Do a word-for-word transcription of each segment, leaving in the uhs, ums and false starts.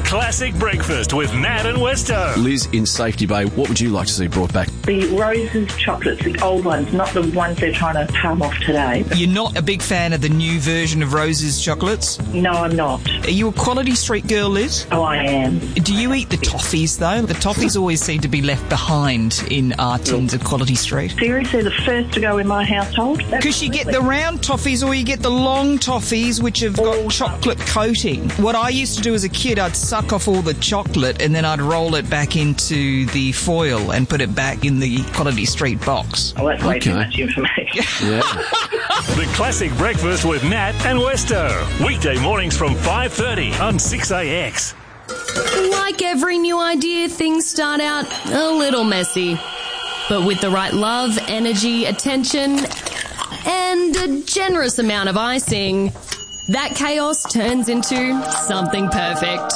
Classic Breakfast with Nat and Westo. Liz in Safety Bay, what would you like to see brought back? The Roses chocolates, the old ones, not the ones they're trying to palm off today. You're not a big fan of the new version of Roses chocolates? No, I'm not. Are you a Quality Street girl, Liz? Oh, I am. Do you eat the toffees, though? The toffees always seem to be left behind in our tins at Quality Street. Seriously, the first to go in my household? Because you get the round toffees or you get the long toffees, which have got Oh, chocolate coating. What I used to do as a kid, I'd suck off all the chocolate and then I'd roll it back into the foil and put it back in the Quality Street box. Oh, that's way Okay. too much information. Yeah. The Classic Breakfast with Nat and Westo. Weekday mornings from five thirty on six A X. Like every new idea, things start out a little messy. But with the right love, energy, attention, and a generous amount of icing, that chaos turns into something perfect.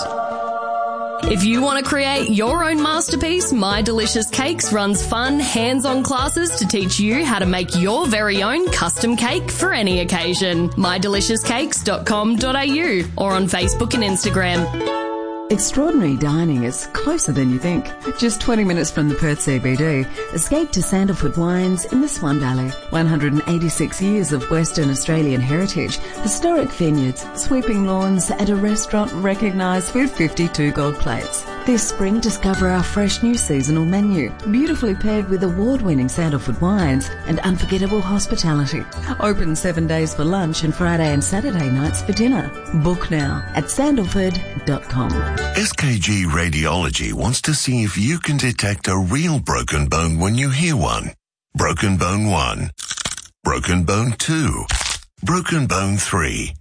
If you want to create your own masterpiece, My Delicious Cakes runs fun, hands-on classes to teach you how to make your very own custom cake for any occasion. my delicious cakes dot com dot a u or on Facebook and Instagram. Extraordinary dining is closer than you think. Just twenty minutes from the Perth C B D, escape to Sandalfoot Wines in the Swan Valley. one hundred eighty-six years of Western Australian heritage, historic vineyards, sweeping lawns, and a restaurant recognised with fifty-two gold plates. This spring, discover our fresh new seasonal menu, beautifully paired with award-winning Sandalfoot wines and unforgettable hospitality. Open seven days for lunch and Friday and Saturday nights for dinner. Book now at sandalford dot com. S K G Radiology wants to see if you can detect a real broken bone when you hear one. Broken bone one. Broken bone two. Broken bone three.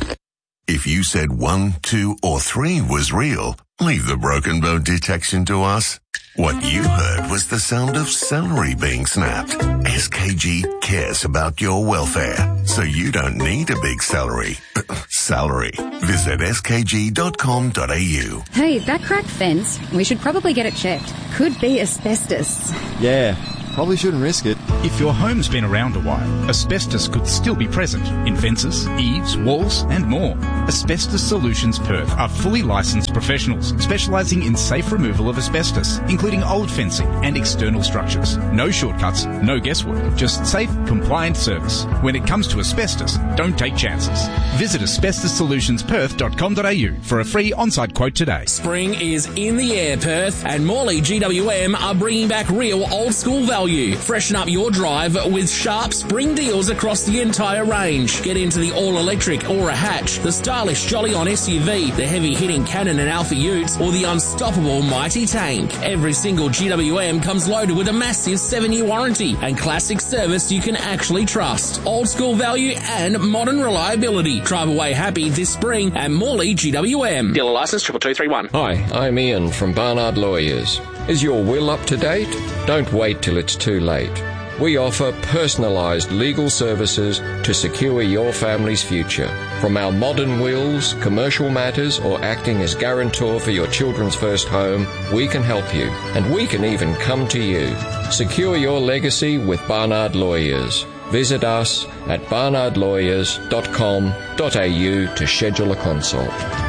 If you said one, two, or three was real, leave the broken bone detection to us. What you heard was the sound of celery being snapped. S K G cares about your welfare, so you don't need a big celery. Salary. Visit s k g dot com dot a u. Hey, that cracked fence, we should probably get it checked. Could be asbestos. Yeah, probably shouldn't risk it. If your home's been around a while, asbestos could still be present in fences, eaves, walls and more. Asbestos Solutions Perth are fully licensed professionals specialising in safe removal of asbestos, including old fencing and external structures. No shortcuts, no guesswork, just safe, compliant service. When it comes to asbestos, don't take chances. Visit asbestos solutions perth dot com dot a u for a free on-site quote today. Spring is in the air, Perth, and Morley G W M are bringing back real old-school value. Freshen up your drive with sharp spring deals across the entire range. Get into the all-electric Aura Hatch, the stylish Jolly On S U V, the heavy-hitting Cannon and Alpha Utes, or the unstoppable Mighty Tank. Every single G W M comes loaded with a massive seven-year warranty and classic service you can actually trust. Old-school value and modern reliability. Drive away happy this spring at Morley G W M. Dealer license triple two three one. Hi, I'm Ian from Barnard Lawyers. Is your will up to date? Don't wait till it's too late. We offer personalised legal services to secure your family's future. From our modern wills, commercial matters, or acting as guarantor for your children's first home, we can help you. And we can even come to you. Secure your legacy with Barnard Lawyers. Visit us at barnard lawyers dot com dot a u to schedule a consult.